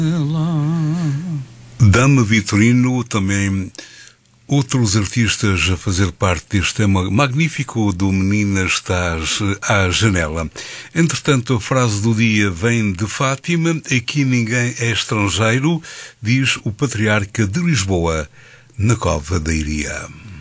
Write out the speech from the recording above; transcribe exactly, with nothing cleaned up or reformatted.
Dama Vitorino, também outros artistas a fazer parte deste tema magnífico do Menina Estás à Janela. Entretanto, a frase do dia vem de Fátima: aqui ninguém é estrangeiro, diz o patriarca de Lisboa, na Cova da Iria.